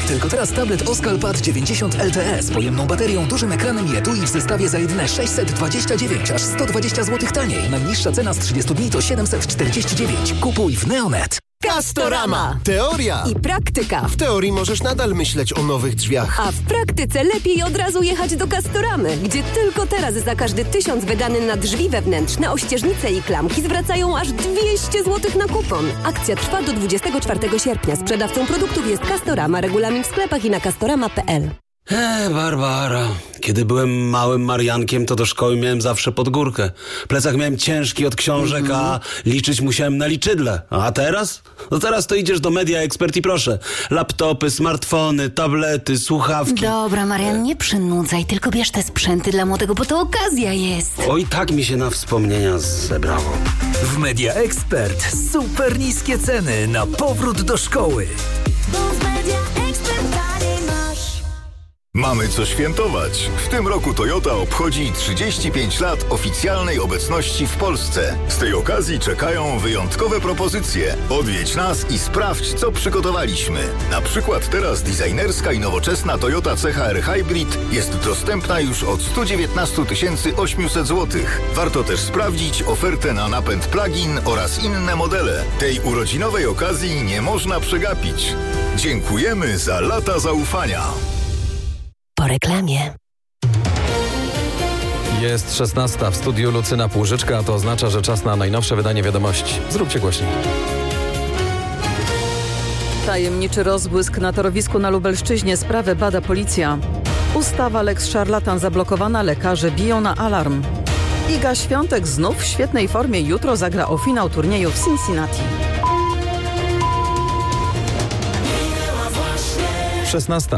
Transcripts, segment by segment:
Tylko teraz tablet Oscal-Pad 90 LTE z pojemną baterią, dużym ekranem i etui w zestawie za jedyne 629, aż 120 zł taniej. Najniższa cena z 30 dni to 749. Kupuj w Neonet. Castorama. Teoria I praktyka. W teorii możesz nadal myśleć o nowych drzwiach. A w praktyce lepiej od razu jechać do Castoramy, gdzie tylko teraz za każdy 1000 wydany na drzwi wewnętrzne, ościeżnice i klamki zwracają aż 200 zł na kupon. Akcja trwa do 24 sierpnia. Sprzedawcą produktów jest Castorama. Regulamin w sklepach i na castorama.pl. Barbara, kiedy byłem małym Mariankiem, to do szkoły miałem zawsze pod górkę. Plecak miałem ciężki od książek, a liczyć musiałem na liczydle. A teraz? No teraz to idziesz do Media Expert i proszę. Laptopy, smartfony, tablety, słuchawki. Dobra, Marian, nie przynudzaj, tylko bierz te sprzęty dla młodego, bo to okazja jest. Oj, tak mi się na wspomnienia zebrało. W Media Expert super niskie ceny na powrót do szkoły. Mamy co świętować. W tym roku Toyota obchodzi 35 lat oficjalnej obecności w Polsce. Z tej okazji czekają wyjątkowe propozycje. Odwiedź nas i sprawdź, co przygotowaliśmy. Na przykład teraz designerska i nowoczesna Toyota CHR Hybrid jest dostępna już od 119 800 zł. Warto też sprawdzić ofertę na napęd plug-in oraz inne modele. Tej urodzinowej okazji nie można przegapić. Dziękujemy za lata zaufania. Po reklamie. Jest 16 w studiu Lucyna Płużyczka, a to oznacza, że czas na najnowsze wydanie wiadomości. Zróbcie głośniej. Tajemniczy rozbłysk na torowisku na Lubelszczyźnie. Sprawę bada policja. Ustawa Lex Szarlatan zablokowana. Lekarze biją na alarm. Iga Świątek znów w świetnej formie. Jutro zagra o finał turnieju w Cincinnati. 16.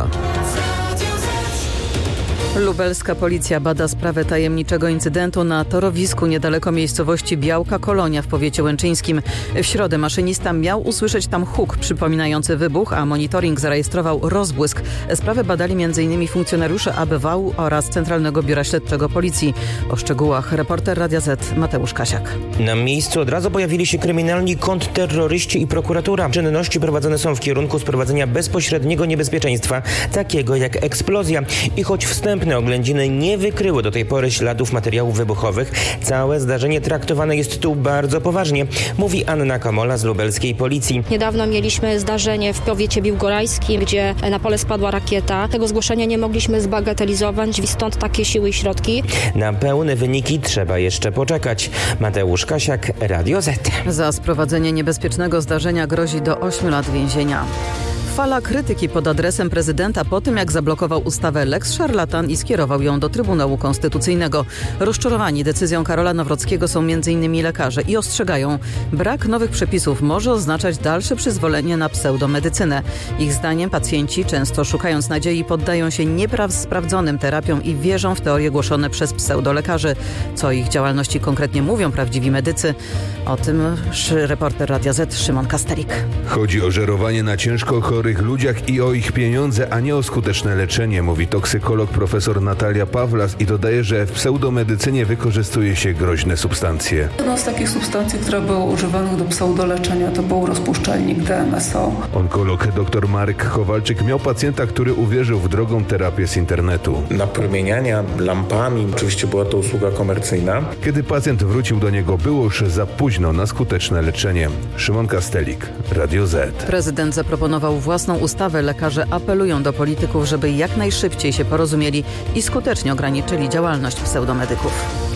Lubelska policja bada sprawę tajemniczego incydentu na torowisku niedaleko miejscowości Białka Kolonia w powiecie łęczyńskim. W środę maszynista miał usłyszeć tam huk przypominający wybuch, a monitoring zarejestrował rozbłysk. Sprawę badali m.in. funkcjonariusze ABW oraz Centralnego Biura Śledczego Policji. O szczegółach reporter Radia Z Mateusz Kasiak. Na miejscu od razu pojawili się kryminalni kontrterroryści i prokuratura. Czynności prowadzone są w kierunku sprowadzenia bezpośredniego niebezpieczeństwa, takiego jak eksplozja. I choć wstępne oględziny nie wykryły do tej pory śladów materiałów wybuchowych, całe zdarzenie traktowane jest tu bardzo poważnie, mówi Anna Kamola z lubelskiej policji. Niedawno mieliśmy zdarzenie w powiecie biłgorajskim, gdzie na pole spadła rakieta. Tego zgłoszenia nie mogliśmy zbagatelizować, stąd takie siły i środki. Na pełne wyniki trzeba jeszcze poczekać. Mateusz Kasiak, Radio Z. Za sprowadzenie niebezpiecznego zdarzenia grozi do 8 lat więzienia. Fala krytyki pod adresem prezydenta po tym, jak zablokował ustawę Lex Szarlatan i skierował ją do Trybunału Konstytucyjnego. Rozczarowani decyzją Karola Nawrockiego są m.in. lekarze i ostrzegają, brak nowych przepisów może oznaczać dalsze przyzwolenie na pseudomedycynę. Ich zdaniem pacjenci, często szukając nadziei, poddają się sprawdzonym terapiom i wierzą w teorie głoszone przez pseudolekarzy. Co o ich działalności konkretnie mówią prawdziwi medycy? O tym reporter Radia Z Szymon Kastelik. Chodzi o żerowanie na ciężko chorych ludziach i o ich pieniądze, a nie o skuteczne leczenie, mówi toksykolog profesor Natalia Pawlas i dodaje, że w pseudomedycynie wykorzystuje się groźne substancje. Jedna z takich substancji, które były używane do pseudoleczenia, to był rozpuszczalnik DMSO. Onkolog dr Marek Kowalczyk miał pacjenta, który uwierzył w drogą terapię z internetu. Napromieniania lampami, oczywiście była to usługa komercyjna. Kiedy pacjent wrócił do niego, było już za późno na skuteczne leczenie. Szymon Kastelik, Radio Z. Prezydent zaproponował własną ustawę. Lekarze apelują do polityków, żeby jak najszybciej się porozumieli i skutecznie ograniczyli działalność pseudomedyków.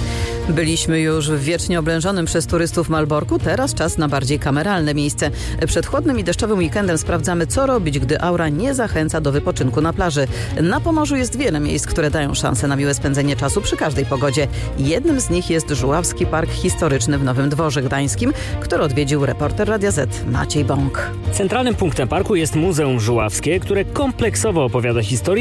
Byliśmy już w wiecznie oblężonym przez turystów Malborku, teraz czas na bardziej kameralne miejsce. Przed chłodnym i deszczowym weekendem sprawdzamy, co robić, gdy aura nie zachęca do wypoczynku na plaży. Na Pomorzu jest wiele miejsc, które dają szansę na miłe spędzenie czasu przy każdej pogodzie. Jednym z nich jest Żuławski Park Historyczny w Nowym Dworze Gdańskim, który odwiedził reporter Radia Z Maciej Bąk. Centralnym punktem parku jest Muzeum Żuławskie, które kompleksowo opowiada historię